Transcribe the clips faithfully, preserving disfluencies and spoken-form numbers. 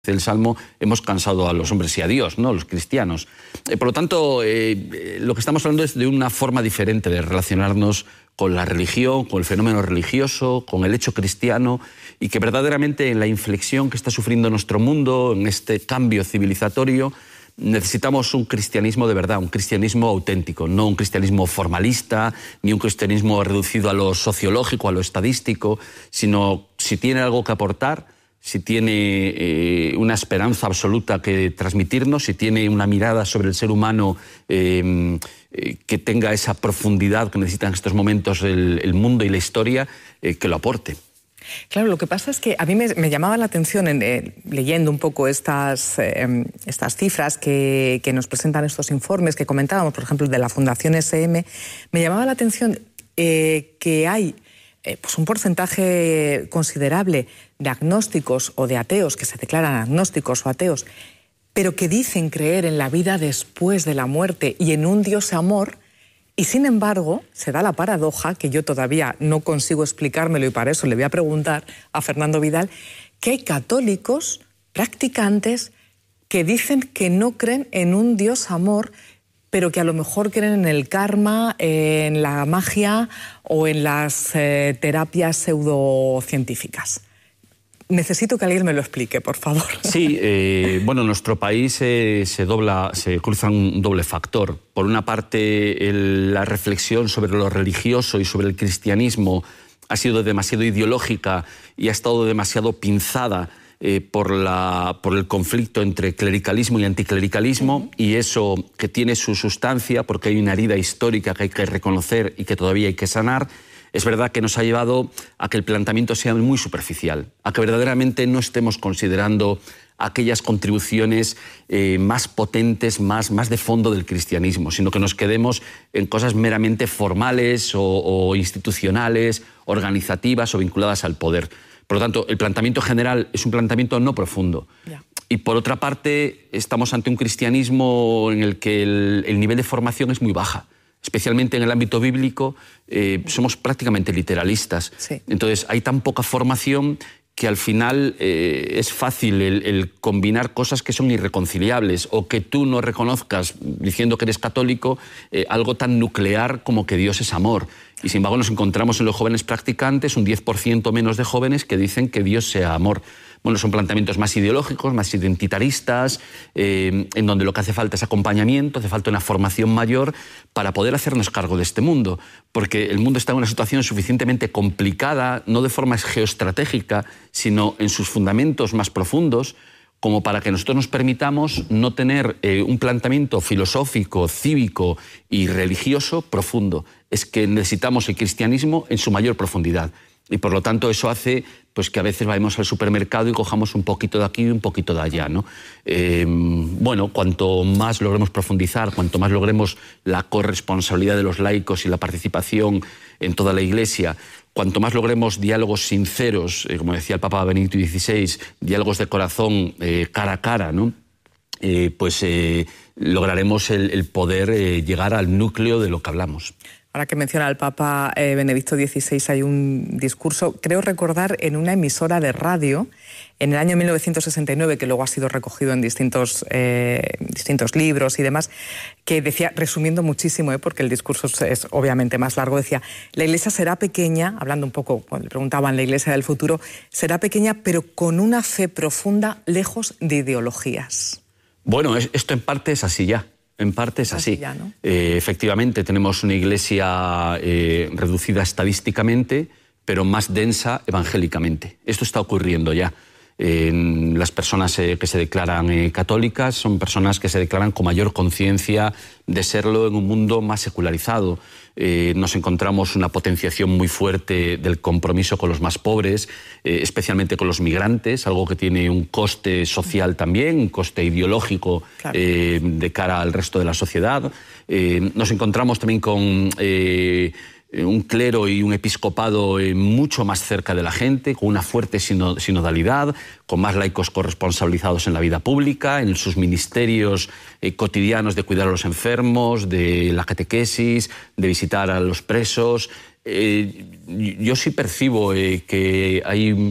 el Salmo, hemos cansado a los hombres y a Dios, ¿no? Los cristianos. Eh, por lo tanto, eh, lo que estamos hablando es de una forma diferente de relacionarnos con la religión, con el fenómeno religioso, con el hecho cristiano, y que verdaderamente en la inflexión que está sufriendo nuestro mundo, en este cambio civilizatorio, necesitamos un cristianismo de verdad, un cristianismo auténtico, no un cristianismo formalista, ni un cristianismo reducido a lo sociológico, a lo estadístico, sino si tiene algo que aportar, si tiene eh, una esperanza absoluta que transmitirnos, si tiene una mirada sobre el ser humano eh, eh, que tenga esa profundidad que necesita en estos momentos el, el mundo y la historia, eh, que lo aporte. Claro, lo que pasa es que a mí me, me llamaba la atención, en, eh, leyendo un poco estas, eh, estas cifras que, que nos presentan estos informes que comentábamos, por ejemplo, de la Fundación S M, me llamaba la atención eh, que hay eh, pues un porcentaje considerable de agnósticos o de ateos que se declaran agnósticos o ateos, pero que dicen creer en la vida después de la muerte y en un Dios amor. Y sin embargo, se da la paradoja, que yo todavía no consigo explicármelo y para eso le voy a preguntar a Fernando Vidal, que hay católicos practicantes que dicen que no creen en un Dios amor, pero que a lo mejor creen en el karma, en la magia o en las eh, terapias pseudocientíficas. Necesito que alguien me lo explique, por favor. Sí, eh, bueno, en nuestro país eh, se dobla, se cruza un doble factor. Por una parte, el, la reflexión sobre lo religioso y sobre el cristianismo ha sido demasiado ideológica y ha estado demasiado pinzada eh, por, la, por el conflicto entre clericalismo y anticlericalismo, uh-huh. y eso que tiene su sustancia, porque hay una herida histórica que hay que reconocer y que todavía hay que sanar. Es verdad que nos ha llevado a que el planteamiento sea muy superficial, a que verdaderamente no estemos considerando aquellas contribuciones eh, más potentes, más, más de fondo del cristianismo, sino que nos quedemos en cosas meramente formales o, o institucionales, organizativas o vinculadas al poder. Por lo tanto, el planteamiento general es un planteamiento no profundo. Yeah. Y por otra parte, estamos ante un cristianismo en el que el, el nivel de formación es muy baja. Especialmente en el ámbito bíblico, eh, somos prácticamente literalistas. Sí. Entonces, hay tan poca formación que al final eh, es fácil el, el combinar cosas que son irreconciliables o que tú no reconozcas, diciendo que eres católico, eh, algo tan nuclear como que Dios es amor. Y sin embargo nos encontramos en los jóvenes practicantes un diez por ciento menos de jóvenes que dicen que Dios sea amor. Bueno, son planteamientos más ideológicos, más identitaristas, eh, en donde lo que hace falta es acompañamiento, hace falta una formación mayor para poder hacernos cargo de este mundo, porque el mundo está en una situación suficientemente complicada, no de forma geoestratégica, sino en sus fundamentos más profundos, como para que nosotros nos permitamos no tener eh, un planteamiento filosófico, cívico y religioso profundo. Es que necesitamos el cristianismo en su mayor profundidad. Y por lo tanto eso hace pues, que a veces vayamos al supermercado y cojamos un poquito de aquí y un poquito de allá, ¿no? Eh, bueno, cuanto más logremos profundizar, cuanto más logremos la corresponsabilidad de los laicos y la participación en toda la Iglesia, cuanto más logremos diálogos sinceros, eh, como decía el Papa Benedicto dieciséis, diálogos de corazón eh, cara a cara, ¿no? Eh, pues eh, lograremos el, el poder eh, llegar al núcleo de lo que hablamos. Ahora que menciona al Papa eh, Benedicto dieciséis, hay un discurso, creo recordar, en una emisora de radio, en el año mil novecientos sesenta y nueve, que luego ha sido recogido en distintos, eh, distintos libros y demás, que decía, resumiendo muchísimo, eh, porque el discurso es, es obviamente más largo, decía, la Iglesia será pequeña, hablando un poco, cuando le preguntaban la Iglesia del futuro, será pequeña, pero con una fe profunda, lejos de ideologías. Bueno, esto en parte es así ya. En parte es así. Ya, ¿no? eh, efectivamente, tenemos una iglesia eh, reducida estadísticamente, pero más densa evangélicamente. Esto está ocurriendo ya. Eh, las personas eh, que se declaran eh, católicas son personas que se declaran con mayor conciencia de serlo en un mundo más secularizado. Eh, nos encontramos una potenciación muy fuerte del compromiso con los más pobres, eh, especialmente con los migrantes, algo que tiene un coste social también, un coste ideológico, claro. eh, de cara al resto de la sociedad. Eh, nos encontramos también con eh, un clero y un episcopado eh, mucho más cerca de la gente, con una fuerte sinodalidad, con más laicos corresponsabilizados en la vida pública, en sus ministerios eh, cotidianos de cuidar a los enfermos, de la catequesis, de visitar a los presos. Eh, yo sí percibo eh, que hay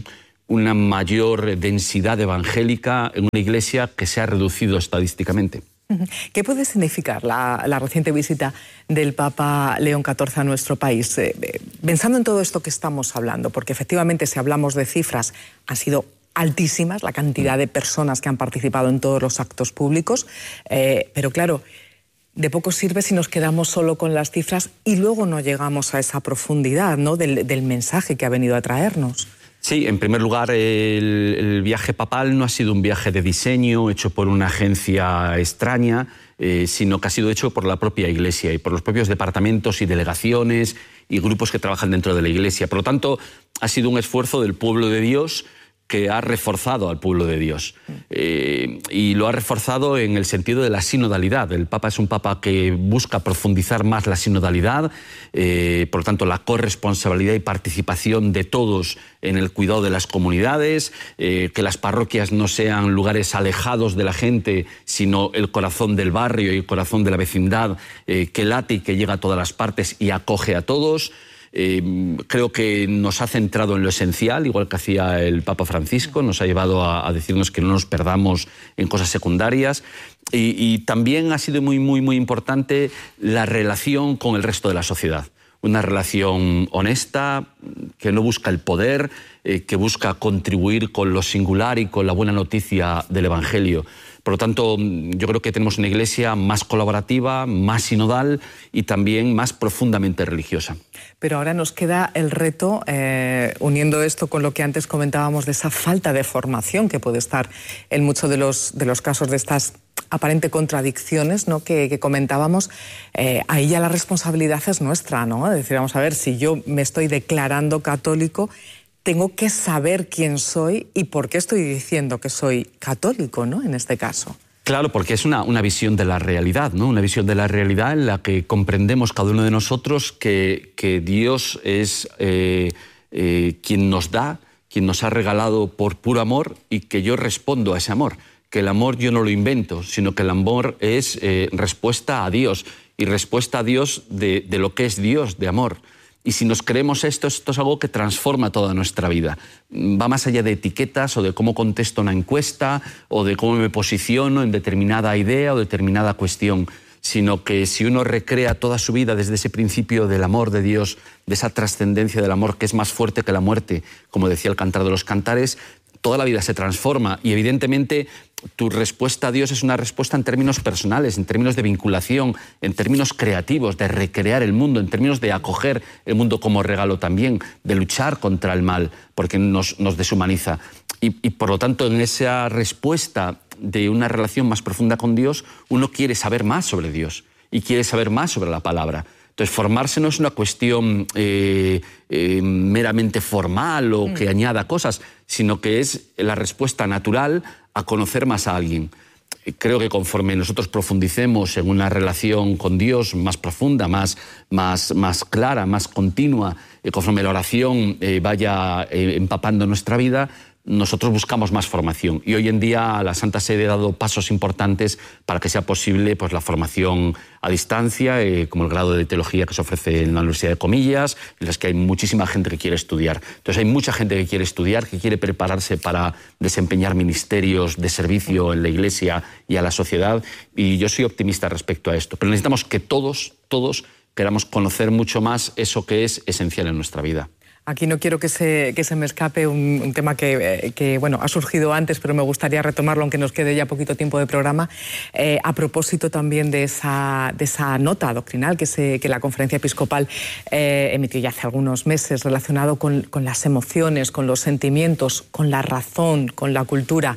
una mayor densidad evangélica en una iglesia que se ha reducido estadísticamente. ¿Qué puede significar la, la reciente visita del Papa León catorce a nuestro país? Eh, pensando en todo esto que estamos hablando, porque efectivamente si hablamos de cifras, han sido altísimas la cantidad de personas que han participado en todos los actos públicos, eh, pero claro, de poco sirve si nos quedamos solo con las cifras y luego no llegamos a esa profundidad, ¿no?, del, del mensaje que ha venido a traernos. Sí, en primer lugar, el, el viaje papal no ha sido un viaje de diseño hecho por una agencia extraña, eh, sino que ha sido hecho por la propia Iglesia y por los propios departamentos y delegaciones y grupos que trabajan dentro de la Iglesia. Por lo tanto, ha sido un esfuerzo del pueblo de Dios que ha reforzado al pueblo de Dios. Eh, y lo ha reforzado en el sentido de la sinodalidad. El Papa es un Papa que busca profundizar más la sinodalidad, eh, por lo tanto la corresponsabilidad y participación de todos en el cuidado de las comunidades, eh, que las parroquias no sean lugares alejados de la gente, sino el corazón del barrio y el corazón de la vecindad, eh, que late y que llega a todas las partes y acoge a todos. Eh, creo que nos ha centrado en lo esencial, igual que hacía el Papa Francisco, nos ha llevado a, a decirnos que no nos perdamos en cosas secundarias y, y también ha sido muy, muy, muy importante la relación con el resto de la sociedad. Una relación honesta, que no busca el poder, eh, que busca contribuir con lo singular y con la buena noticia del Evangelio. Por lo tanto, yo creo que tenemos una iglesia más colaborativa, más sinodal y también más profundamente religiosa. Pero ahora nos queda el reto, eh, uniendo esto con lo que antes comentábamos de esa falta de formación que puede estar en muchos de los, de los casos de estas aparentes contradicciones, ¿no?, que, que comentábamos. Eh, ahí ya la responsabilidad es nuestra, ¿no? Es decir, vamos a ver, si yo me estoy declarando católico, tengo que saber quién soy y por qué estoy diciendo que soy católico, ¿no?, en este caso. Claro, porque es una, una visión de la realidad, ¿no? Una visión de la realidad en la que comprendemos cada uno de nosotros que, que Dios es eh, eh, quien nos da, quien nos ha regalado por puro amor y que yo respondo a ese amor. Que el amor yo no lo invento, sino que el amor es eh, respuesta a Dios y respuesta a Dios de, de lo que es Dios, de amor. Y si nos creemos esto, esto es algo que transforma toda nuestra vida. Va más allá de etiquetas o de cómo contesto una encuesta o de cómo me posiciono en determinada idea o determinada cuestión, sino que si uno recrea toda su vida desde ese principio del amor de Dios, de esa trascendencia del amor que es más fuerte que la muerte, como decía el Cantar de los Cantares, toda la vida se transforma y evidentemente tu respuesta a Dios es una respuesta en términos personales, en términos de vinculación, en términos creativos, de recrear el mundo, en términos de acoger el mundo como regalo también, de luchar contra el mal, porque nos, nos deshumaniza. Y, y por lo tanto, en esa respuesta de una relación más profunda con Dios, uno quiere saber más sobre Dios y quiere saber más sobre la palabra. Entonces, formarse no es una cuestión eh, eh, meramente formal o que mm. añada cosas, sino que es la respuesta natural a conocer más a alguien. Creo que conforme nosotros profundicemos en una relación con Dios más profunda, más, más, más clara, más continua, eh, conforme la oración eh, vaya eh, empapando nuestra vida, nosotros buscamos más formación. Y hoy en día la Santa Sede ha dado pasos importantes para que sea posible pues, la formación a distancia, eh, como el grado de teología que se ofrece en la Universidad de Comillas, en las que hay muchísima gente que quiere estudiar. Entonces hay mucha gente que quiere estudiar, que quiere prepararse para desempeñar ministerios de servicio en la Iglesia y a la sociedad, y yo soy optimista respecto a esto. Pero necesitamos que todos, todos queramos conocer mucho más eso que es esencial en nuestra vida. Aquí no quiero que se, que se me escape un, un tema que, que bueno, ha surgido antes, pero me gustaría retomarlo, aunque nos quede ya poquito tiempo de programa, eh, a propósito también de esa, de esa nota doctrinal que, se, que la Conferencia Episcopal eh, emitió ya hace algunos meses, relacionado con, con las emociones, con los sentimientos, con la razón, con la cultura.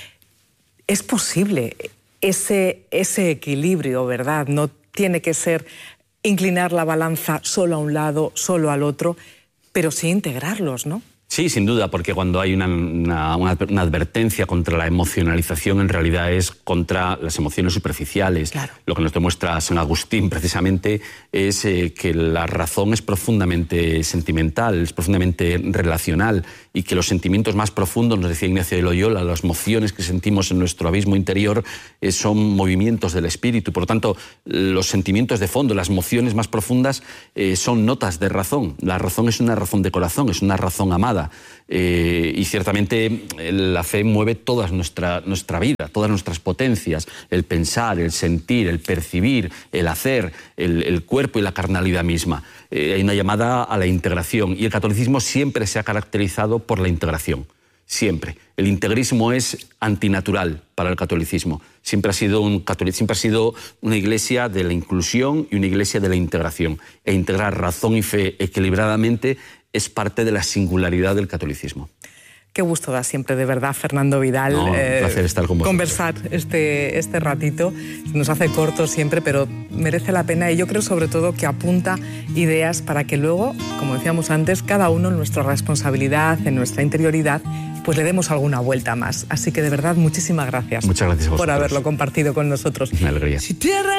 Es posible ese, ese equilibrio, ¿verdad? No tiene que ser inclinar la balanza solo a un lado, solo al otro, pero sí integrarlos, ¿no? Sí, sin duda, porque cuando hay una, una, una advertencia contra la emocionalización, en realidad es contra las emociones superficiales. Claro. Lo que nos demuestra San Agustín, precisamente, es eh, que la razón es profundamente sentimental, es profundamente relacional, y que los sentimientos más profundos, nos decía Ignacio de Loyola, las emociones que sentimos en nuestro abismo interior eh, son movimientos del espíritu. Por lo tanto, los sentimientos de fondo, las emociones más profundas, eh, son notas de razón. La razón es una razón de corazón, es una razón amada. nada. Eh, y ciertamente la fe mueve toda nuestra, nuestra vida, todas nuestras potencias, el pensar, el sentir, el percibir, el hacer, el, el cuerpo y la carnalidad misma. Eh, hay una llamada a la integración y el catolicismo siempre se ha caracterizado por la integración. Siempre. El integrismo es antinatural para el catolicismo. Siempre ha sido, un catolic, siempre ha sido una iglesia de la inclusión y una iglesia de la integración. E integrar razón y fe equilibradamente es parte de la singularidad del catolicismo. Qué gusto da siempre, de verdad, Fernando Vidal, no, un placer eh, estar con vosotros. Conversar este, este ratito. Nos hace corto siempre, pero merece la pena y yo creo sobre todo que apunta ideas para que luego, como decíamos antes, cada uno en nuestra responsabilidad, en nuestra interioridad, pues le demos alguna vuelta más. Así que de verdad, muchísimas gracias. Muchas gracias a vosotros por haberlo compartido con nosotros. Una alegría.